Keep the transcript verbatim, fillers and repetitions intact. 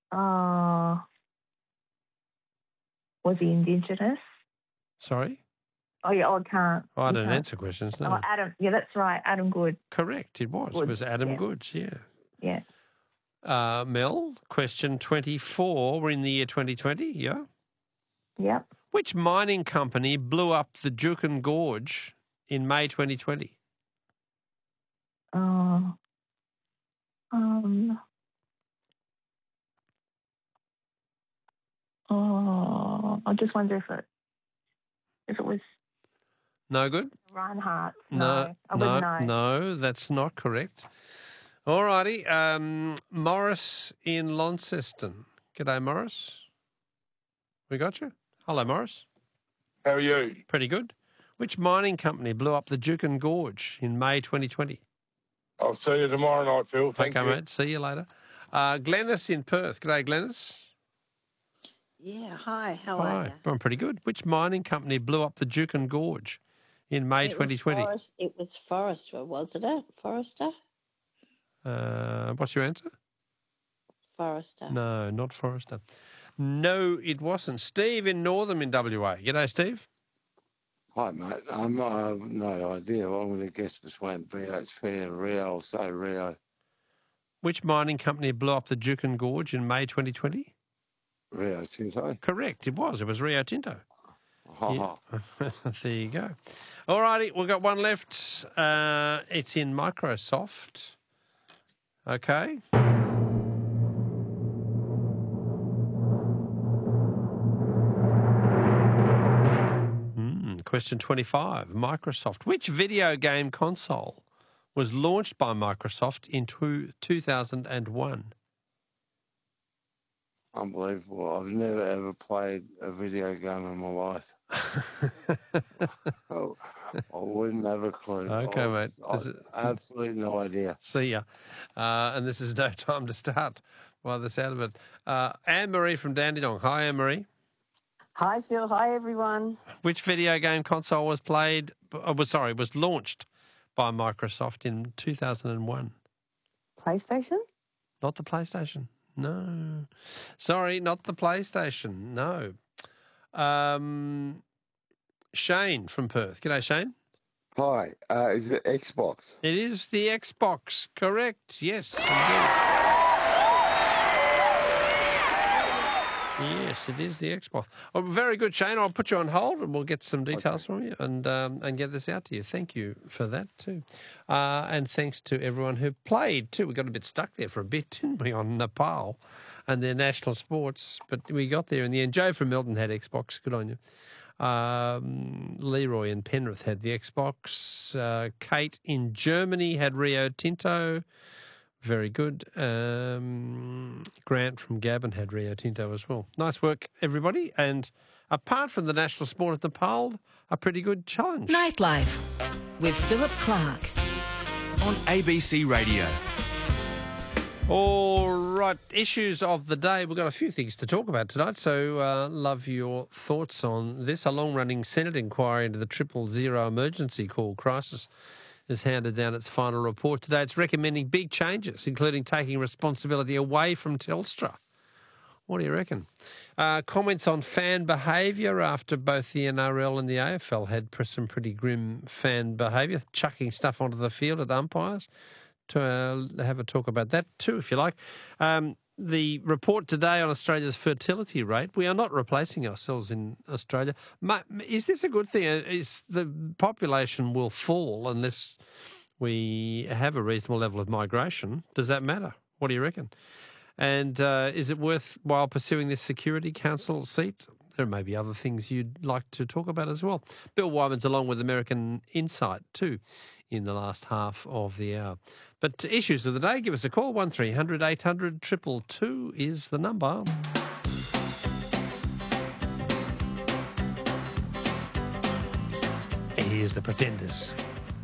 Uh, was he Indigenous? Sorry? Oh, yeah, oh, I can't. Oh, I You don't can't. answer questions, no. Oh, Adam. Yeah, that's right. Adam Good. Correct, it was. Goods, It was Adam yeah. Goods, yeah. Yeah. Uh, Mel, question twenty-four. We're in the year twenty twenty, yeah? Yep. Which mining company blew up the Juukan Gorge in May twenty twenty? Uh, um. Oh, I just wonder if it if it was No good? Reinhardt. No, No, I no, wouldn't know. no, that's not correct. All righty. Um, Morris in Launceston. G'day, Morris. We got you? Hello, Morris. How are you? Pretty good. Which mining company blew up the Juukan Gorge in May twenty twenty? I'll see you tomorrow night, Phil. Thank okay, you. mate. See you later. Uh, Glennis in Perth. G'day, Glennis. Yeah, hi. How Hi. are you? I'm pretty good. Which mining company blew up the Juukan Gorge in May It twenty twenty? Was Forest, it was Forester, wasn't it? Forester? Uh, what's your answer? Forester. No, not Forester. No, it wasn't. Steve in Northam in W A. G'day, Steve. Hi, mate. I'm, I have no idea. I'm going to guess between B H P and Rio. I'll say Rio. Which mining company blew up the Juukan Gorge in May twenty twenty? Rio Tinto. Correct, it was. It was Rio Tinto. Ha Yeah. There you go. All righty, we've got one left. Uh, it's in Microsoft. Okay. Mm, question twenty-five. Microsoft. Which video game console was launched by Microsoft in two, 2001? Unbelievable. I've never ever played a video game in my life. oh, I wouldn't have a clue. Okay, I, mate. I, Is it- absolutely no idea. See ya. Uh, and this is no time to start by the sound of it. Uh, Anne-Marie from Dandenong. Hi, Anne-Marie. Hi, Phil. Hi, everyone. Which video game console was played, uh, was sorry, was launched by Microsoft in two thousand one? PlayStation? Not the PlayStation. No. Sorry, not the PlayStation. No. Um, Shane from Perth. G'day, Shane. Hi. Uh, is it Xbox? It is the Xbox. Correct. Yes, indeed. Yes, it is the Xbox. Oh, very good, Shane. I'll put you on hold and we'll get some details okay. from you and um, and get this out to you. Thank you for that too. Uh, and thanks to everyone who played too. We got a bit stuck there for a bit, didn't we, on Nepal and their national sports. But we got there in the end. Joe from Melton had Xbox. Good on you. Um, Leroy in Penrith had the Xbox. Uh, Kate in Germany had Rio Tinto. Very good. Um, Grant from Gabon had Rio Tinto as well. Nice work, everybody. And apart from the national sport of Nepal, a pretty good challenge. Nightlife with Philip Clark on A B C Radio. All right, issues of the day. We've got a few things to talk about tonight, so uh, love your thoughts on this. A long-running Senate inquiry into the triple zero emergency call crisis has handed down its final report today. It's recommending big changes, including taking responsibility away from Telstra. What do you reckon? Uh, comments on fan behaviour after both the N R L and the A F L had some pretty grim fan behaviour, chucking stuff onto the field at umpires. To uh, have a talk about that too, if you like. Um, the report today on Australia's fertility rate, we are not replacing ourselves in Australia. Is this a good thing? Is the population will fall unless we have a reasonable level of migration? Does that matter? What do you reckon? And uh, is it worthwhile pursuing this Security Council seat? There may be other things you'd like to talk about as well. Bill Wyman's along with American Insight too in the last half of the hour. But issues of the day, give us a call. one three hundred eight hundred two two two is the number. Here's the Pretenders.